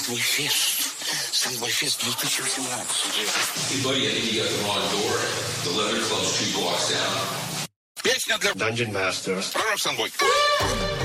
Сандбайфест 2018. Hey, buddy, I think you got the wrong door. The Leather Club's 2 blocks down. Песня для Dungeon Master. пророк Сандбой.